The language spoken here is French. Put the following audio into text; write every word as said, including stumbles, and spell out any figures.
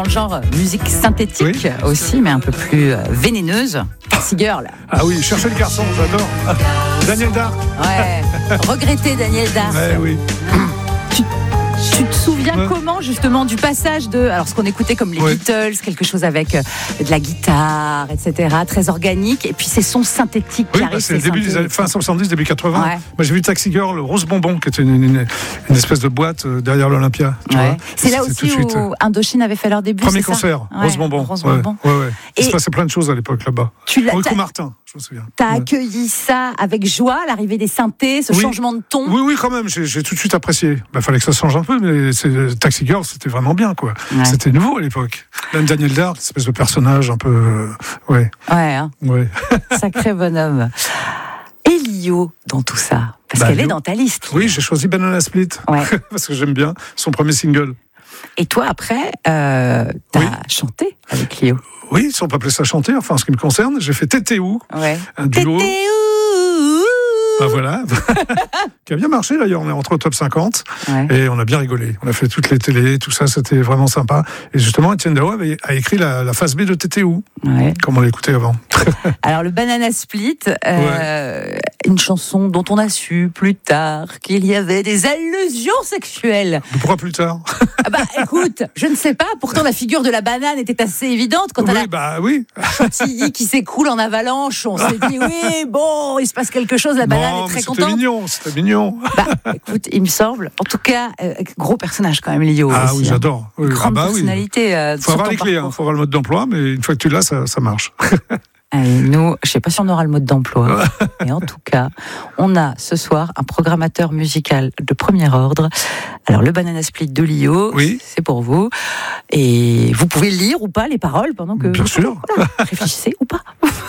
le genre musique synthétique oui. aussi, mais un peu plus vénéneuse. Taxi Girl. Ah oui, cherchez le garçon, j'adore. Daniel Dark. Ouais, regretter Daniel Dark. Ouais, oui. Tu, tu te souviens ouais. comment justement du passage de, alors ce qu'on écoutait comme les ouais. Beatles, quelque chose avec euh, de la guitare, et cetera, très organique, et puis ces sons synthétiques oui, qui bah, arrivent. C'est le début des années, fin soixante-dix, début quatre-vingts. Ouais. Moi j'ai vu Taxi Girl, Rose Bonbon, qui était une, une, une espèce de boîte euh, derrière l'Olympia. Tu ouais. vois c'est là aussi où euh... Indochine avait fait leur début. Premier c'est concert, ça Rose Bonbon. Rose ouais. Bonbon. Ouais, ouais. Il et se passait plein de choses à l'époque là-bas. Tu l'as. Rico Martin. Je me souviens. T'as ouais. accueilli ça avec joie, l'arrivée des synthés, ce oui. changement de ton. Oui, oui, quand même. J'ai, j'ai tout de suite apprécié. Il bah, fallait que ça change un peu, mais c'est, Taxi Girl, c'était vraiment bien, quoi. Ouais. C'était nouveau à l'époque. Même Daniel Dark, cette espèce de personnage un peu, euh, ouais. Ouais. Hein. Ouais. Sacré bonhomme. Et Lio dans tout ça, parce bah, qu'elle Lio. est dans ta liste. Oui, j'ai choisi Banana Split ouais. parce que j'aime bien son premier single. Et toi, après, euh, t'as oui. chanté avec Lio. Oui, si on peut appeler ça chanter, enfin en ce qui me concerne, j'ai fait Tété Ou, ouais. un duo. Tété Ou. Ben voilà, qui a bien marché d'ailleurs, on est rentré au top cinquante ouais. et on a bien rigolé. On a fait toutes les télés, tout ça, c'était vraiment sympa. Et justement, Étienne Dao avait, a écrit la, la phase B de Tété Ou, ouais. comme on l'écoutait avant. Alors le Banana Split, euh, ouais. une chanson dont on a su plus tard qu'il y avait des allusions sexuelles. Mais pourquoi plus tard? Ah bah écoute, je ne sais pas, pourtant la figure de la banane était assez évidente quand oui, elle a bah oui. chantilly qui s'écoule en avalanche, on s'est dit oui, bon, il se passe quelque chose, la banane non, est très c'était contente. C'était mignon, c'était mignon. Bah écoute, il me semble, en tout cas, euh, gros personnage quand même, Lio. Ah aussi, oui, j'adore. Hein. Oui. Grande ah bah personnalité. Oui. Euh, faut avoir les clés, il hein, faut avoir le mode d'emploi, mais une fois que tu l'as, ça, ça marche. Allez, nous, je ne sais pas si on aura le mode d'emploi, mais en tout cas, on a ce soir un programmateur musical de premier ordre. Alors, le Banana Split de Lio, oui. c'est pour vous. Et vous pouvez lire ou pas les paroles pendant que... Bien sûr. Voilà, réfléchissez ou pas.